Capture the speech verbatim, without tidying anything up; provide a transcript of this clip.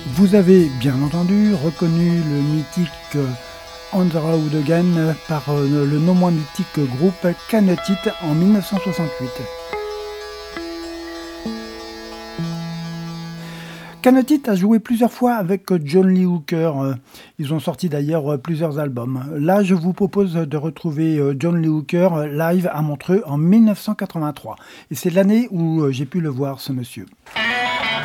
Vous avez bien entendu reconnu le mythique euh, On the Road Again par euh, le non moins mythique groupe Can It en mille neuf cent soixante-huit. Can It a joué plusieurs fois avec John Lee Hooker. Ils ont sorti d'ailleurs plusieurs albums. Là, je vous propose de retrouver John Lee Hooker live à Montreux en mille neuf cent quatre-vingt-trois. Et c'est l'année où j'ai pu le voir, ce monsieur.